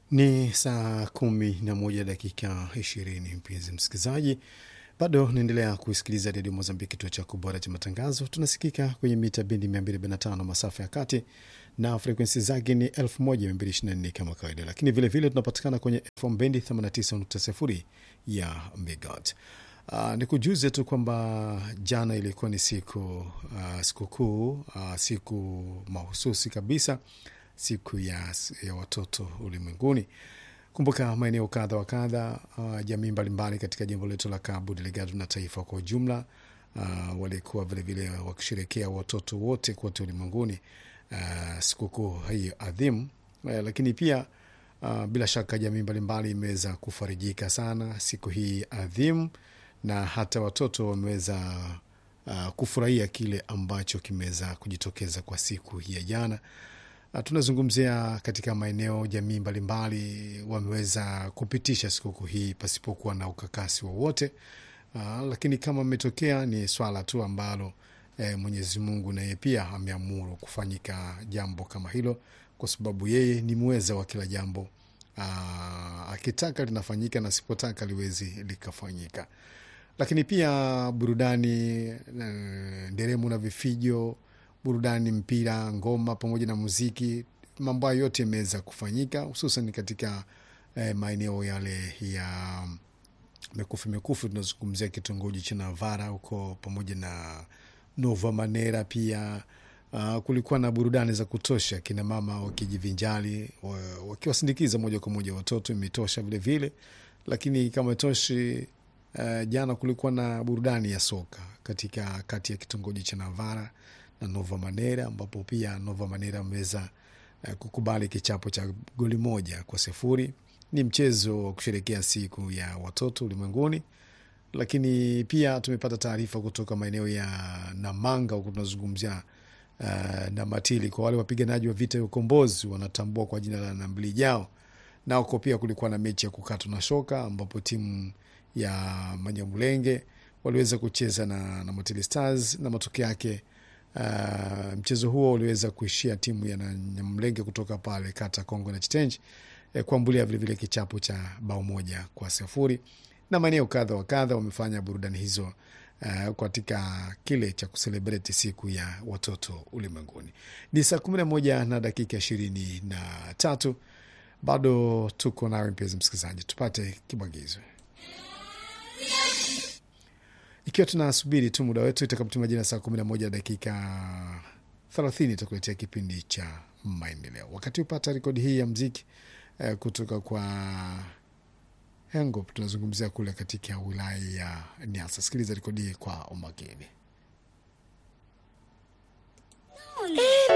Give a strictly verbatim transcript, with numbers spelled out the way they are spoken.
Ni saa kumi na moja dakika ishirini, mpenzi msikilizaji. Bado naendelea kusikiliza Radio Mozambiki, kituo chako bora cha matangazo. Tunasikika kwenye mita bendi mia mbili arobaini na tano masafa ya kati na frekwensi zake ni elfu moja mia mbili ishirini na nne kama kawaida. Lakini vile vile tunapatikana kwenye F M bendi themanini na tisa nukta sifuri ya megahertz. Uh, ni kujuze tu kwamba jana ilikuwa ni siku uh, sikukuu, uh, siku mahususi kabisa, siku ya, ya watoto ulimwenguni. Kumbuka maeneo kadha wa kadha, uh, jamii mbalimbali katika jimbo letu la Cabo Delgado na taifa kwa ujumla, uh, walikuwa vile vile wakisherehekea watoto wote kote ulimwenguni, uh, sikukuu hii adhimu. Uh, lakini pia uh, bila shaka jamii mbalimbali imeweza kufarijika sana siku hii adhimu, na hata watoto wameweza uh, kufurahia kile ambacho kimeweza kujitokeza kwa siku hii ya jana. Uh, tunazungumzia katika maeneo jamii mbalimbali wameweza kupitisha sikukuu hii pasipokuwa na ukakasi wowote. Uh, lakini kama imetokea ni swala tu ambalo eh, Mwenyezi Mungu naye pia ameamuru kufanyika jambo kama hilo, kwa sababu yeye ni muweza wa kila jambo. Uh, akitaka linafanyika na asipotaka liwezi likafanyika. Lakini pia burudani, nderemu na vifijo, burudani, mpira, ngoma pamoja na muziki, mambo yote yameweza kufanyika, hususan katika eh, maeneo yale ya mekufi mekufi. Tunazungumzia kitongoji cha Navara huko pamoja na Nova Manera pia. Uh, kulikuwa na burudani za kutosha, kina mama wakijivinjali wakiwasindikiza moja kwa moja watoto, imetosha vile vile. Lakini kama itoshi, uh, jana kulikuwa na burudani ya soka katika kati ya kitongoji cha Navara na Nova Manera, ambapo pia Nova Manera ameweza uh, kukubali kichapo cha goli moja kwa sifuri. Ni mchezo wa kusherehekea siku ya watoto ulimwenguni. Lakini pia tumepata taarifa kutoka maeneo ya Namanga huko, tunazungumzia uh, na Matili, kwa wale wapiganaji wa vita ya ukombozi wanatambua kwa jina la Nambilijao. Na huko pia kulikuwa na mechi ya kukatwa na shoka, ambapo timu ya Manyamulenge waliweza kucheza na, na Matili Stars, na matokeo yake uh, mchezo huo uliweza kuishia timu ya Manyamulenge kutoka pale kata Kongo na Chitenji eh, kuambulia vile vile kichapo cha bao moja kwa sifuri. Na maeneo kadha wa kadha wamefanya burudani hizo uh, katika kile cha kuselebreti siku ya watoto ulimwenguni. Ni saa kumi na moja na dakika ishirini na tatu. Bado tuko nawe mpenzi msikilizaji, tupate kibwagizo. Ikiwa tunasubiri tu muda wetu, itakapotimia majira saa kumi na moja dakika thelathini tutakuletea kipindi cha maendeleo. Wakati upata rekodi hii ya muziki uh, kutoka kwa Hengo, tunazungumzia kule katika wilaya ya Niassa. Sikiliza rekodi kwa umakini.